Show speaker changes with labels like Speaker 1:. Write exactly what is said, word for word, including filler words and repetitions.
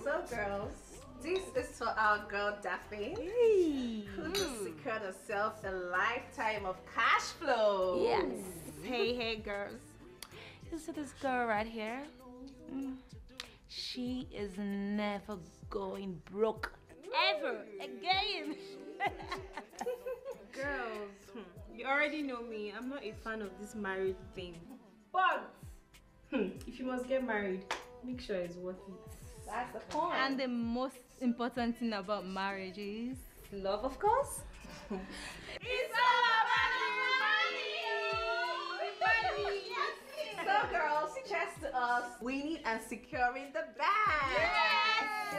Speaker 1: So girls, this is for our girl Daphne,
Speaker 2: Hey.
Speaker 1: who just secured herself a lifetime of cash flow.
Speaker 2: Yes. Hey, hey, girls. You see this girl right here? Mm. She is never going broke ever again.
Speaker 3: Girls, hmm, you already know me. I'm not a fan of this married thing. But hmm, if you must get married, make sure it's worth it.
Speaker 1: That's the point.
Speaker 2: And the most important thing about marriage is
Speaker 3: Love, of course.
Speaker 1: It's all about the money! Money! Yes! So girls, cheers to us winning and securing the bag!
Speaker 2: yes!